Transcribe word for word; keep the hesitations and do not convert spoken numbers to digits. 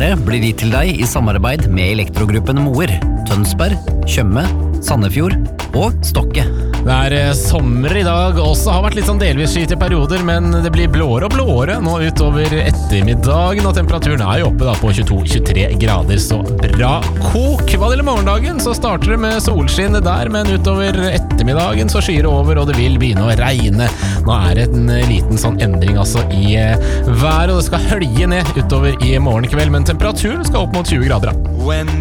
Været blir gitt til deg i samarbeid med Elektrogruppen Moer, Tønsberg, Tjøme, Sandefjord og Stokke. Det er sommer i dag, også har vært litt sånn delvis skyt i perioder, men det blir blåere og blåere nå utover ettermiddagen, og temperaturen er jo oppe da på tjueto til tjuetre grader, så bra kok. Hva gjelder morgendagen, så starter det med solskinn der, men utover ettermiddagen så skyer det over, og det vil begynne å regne. Nå er det en liten sånn endring altså i været, og det skal hølje ned utover i morgen kveld, men temperaturen skal opp mot tjue grader da. When